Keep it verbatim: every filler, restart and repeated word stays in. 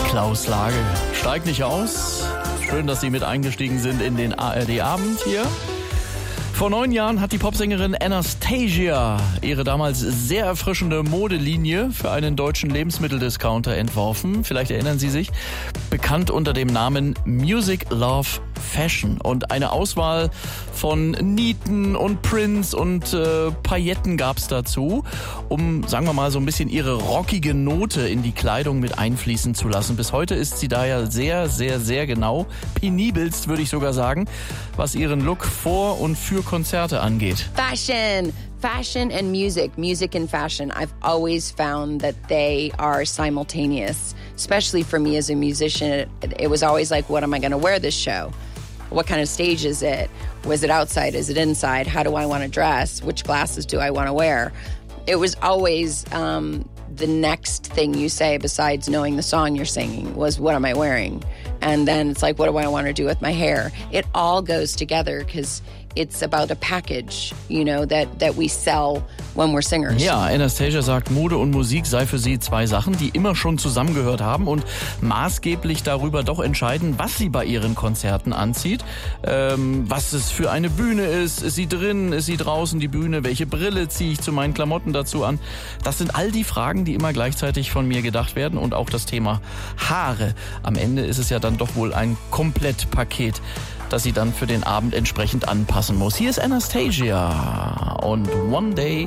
Klaus Lage steigt nicht aus. Schön, dass Sie mit eingestiegen sind in den A R D-Abend hier. Vor neun Jahren hat die Popsängerin Anastasia ihre damals sehr erfrischende Modelinie für einen deutschen Lebensmitteldiscounter entworfen. Vielleicht erinnern Sie sich. Bekannt unter dem Namen Music Love Fashion. Und eine Auswahl von Nieten und Prints und äh, Pailletten gab's dazu, um, sagen wir mal, so ein bisschen ihre rockige Note in die Kleidung mit einfließen zu lassen. Bis heute ist sie da ja sehr, sehr, sehr genau, penibelst würde ich sogar sagen, was ihren Look vor und für Konzerte angeht. Fashion! Fashion and music, music and fashion, I've always found that they are simultaneous. Especially for me as a musician, it, it was always like, what am I going to wear this show? What kind of stage is it? Was it outside? Is it inside? How do I want to dress? Which glasses do I want to wear? It was always um, the next thing you say besides knowing the song you're singing was, what am I wearing? And then it's like, what do I want to do with my hair? It all goes together because it's about a package, you know, that, that we sell when we're singers. Ja, Anastasia sagt, Mode und Musik sei für sie zwei Sachen, die immer schon zusammengehört haben und maßgeblich darüber doch entscheiden, was sie bei ihren Konzerten anzieht. Ähm, was es für eine Bühne ist, ist sie drin, ist sie draußen die Bühne, welche Brille ziehe ich zu meinen Klamotten dazu an? Das sind all die Fragen, die immer gleichzeitig von mir gedacht werden und auch das Thema Haare. Am Ende ist es ja dann doch wohl ein Komplettpaket, das sie dann für den Abend entsprechend anpassen muss. Hier ist Anastasia und One Day